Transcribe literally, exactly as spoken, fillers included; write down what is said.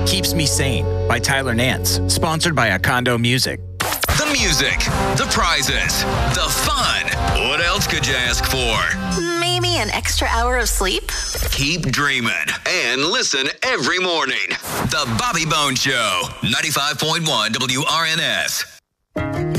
Keeps Me Sane by Tyler Nance, sponsored by Acondo Music. The music, the prizes, the fun. What else could you ask for? Maybe an extra hour of sleep? Keep dreaming and listen every morning. The Bobby Bones Show, ninety-five point one W R N S.